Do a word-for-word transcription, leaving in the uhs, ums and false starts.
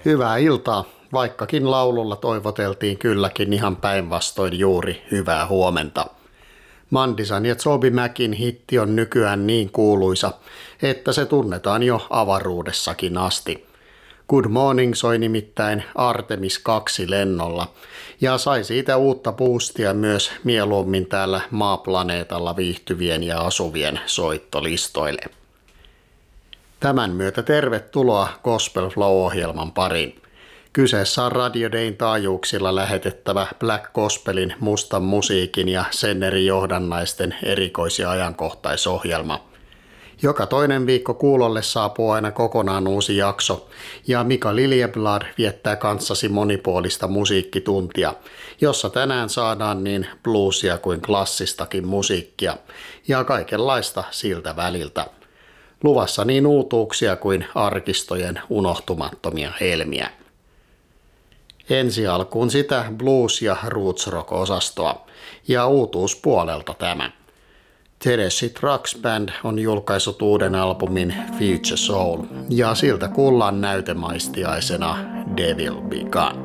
Hyvää iltaa, vaikkakin laululla toivoteltiin kylläkin ihan päinvastoin juuri hyvää huomenta. Mandisan ja Zobi Macin hitti on nykyään niin kuuluisa, että se tunnetaan jo avaruudessakin asti. Good Morning soi nimittäin Artemis kaksi lennolla ja sai siitä uutta boostia myös mieluummin täällä maaplaneetalla viihtyvien ja asuvien soittolistoille. Tämän myötä tervetuloa Gospel Flow-ohjelman pariin. Kyseessä on Radio Dayn taajuuksilla lähetettävä Black Gospelin, mustan musiikin ja sen eri johdannaisten erikois- ja ajankohtaisohjelma. Joka toinen viikko kuulolle saapuu aina kokonaan uusi jakso, ja Mika Liljeblad viettää kanssasi monipuolista musiikkituntia, jossa tänään saadaan niin bluesia kuin klassistakin musiikkia, ja kaikenlaista siltä väliltä. Luvassa niin uutuuksia kuin arkistojen unohtumattomia helmiä. Ensi alkuun sitä blues- ja roots rock-osastoa, ja uutuuspuolelta tämä. Tedeschi Trucks Band on julkaissut uuden albumin Future Soul, ja siltä kuullaan näytemaistiaisena Devil Be Gone.